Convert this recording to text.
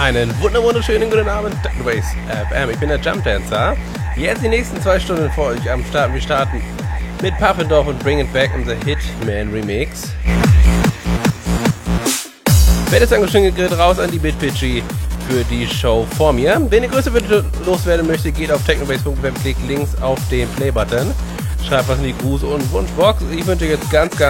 Einen wunderschönen guten Abend, Technobass FM. Ich bin der Jump Dancer. Jetzt die nächsten 2 Stunden vor euch am Start. Wir starten mit Puffendorf und Bring It Back in the Hitman Remix. Fettes Dankeschön geht raus an die BitPitchy für die Show vor mir. Wenn ihr größte Wünsche loswerden möchtet, geht auf technobass.web, klickt links auf den Play-Button, schreibt was in die Gruß- und Wunschbox. Ich wünsche jetzt ganz